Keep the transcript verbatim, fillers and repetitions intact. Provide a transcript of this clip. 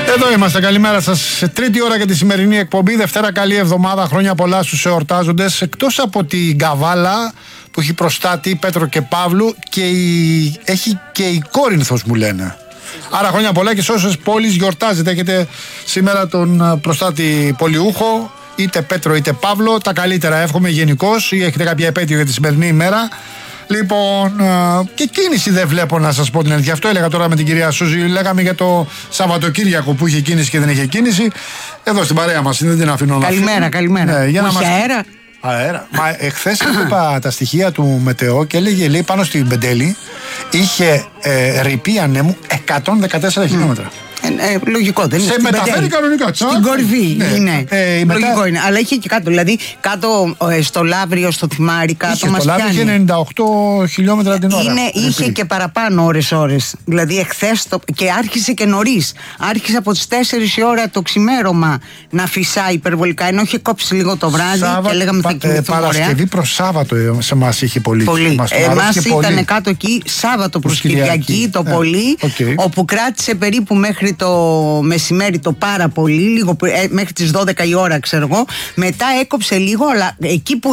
Εδώ είμαστε, καλημέρα σας. Σε τρίτη ώρα για τη σημερινή εκπομπή. Δευτέρα, καλή εβδομάδα. Χρόνια πολλά στους εορτάζοντες. Εκτός από την Καβάλα που έχει προστάτη Πέτρο και Παύλου, και η... έχει και η Κόρινθος, μου λένε. Άρα χρόνια πολλά και σε όσες πόλεις γιορτάζετε. Έχετε σήμερα τον προστάτη Πολιούχο, είτε Πέτρο είτε Παύλο. Τα καλύτερα εύχομαι γενικώς, ή έχετε κάποια επέτειο για τη σημερινή ημέρα. Λοιπόν, και κίνηση δεν βλέπω, να σας πω την αλήθεια. Αυτό έλεγα τώρα με την κυρία Σούζη. Λέγαμε για το Σαββατοκύριακο που είχε κίνηση και δεν είχε κίνηση. Εδώ στην παρέα μας, δεν την αφήνω να φύγει. Καλημέρα, καλημέρα. Ναι, για να μας... αέρα. Αέρα. Μα εχθές είπα τα στοιχεία του Μετεό και έλεγε, λέει, πάνω στην Πεντέλη είχε ε, ρηπή ανέμου εκατόν δεκατέσσερα χιλιόμετρα. Ε, ε, λογικό, δεν είναι. Σε μεταφέρει κανονικά. Στην κορυφή, ναι. είναι. Ε, λογικό μετά... είναι. Αλλά είχε και κάτω. Δηλαδή, κάτω ε, στο Λαύριο, στο Θυμάρι, κάτω είχε, μας το Λαύριο είχε ενενήντα οκτώ χιλιόμετρα την ώρα. Είναι, είχε και παραπάνω ώρες-ώρες. Δηλαδή, εχθές το... και άρχισε και νωρίς. Άρχισε από τις τέσσερις η ώρα το ξημέρωμα να φυσάει υπερβολικά. Ενώ είχε κόψει λίγο το βράδυ. Σάββα... και λέγαμε θα κοιμηθούμε ωραία. Παρασκευή προς Σάββατο σε εμάς είχε πολύ. Πολύ. Εμάς ήταν κάτω εκεί Σάββατο προς Κυριακή το πολύ. Όπου κράτησε περίπου μέχρι το μεσημέρι το πάρα πολύ, λίγο, ε, μέχρι τις δώδεκα η ώρα, ξέρω εγώ. Μετά έκοψε λίγο, αλλά εκεί που